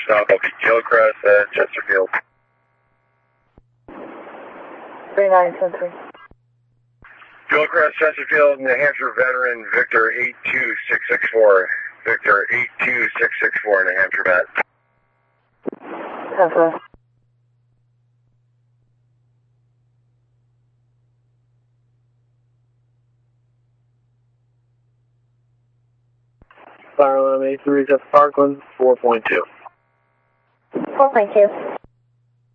stop will be Gilchrist at Chesterfield. 3973. Gilchrist, Chesterfield, New Hampshire veteran, Victor 82664. Victor 82664, New Hampshire vet. 10-4. Fire alarm A3 at Parkland, 4.2. 4.2.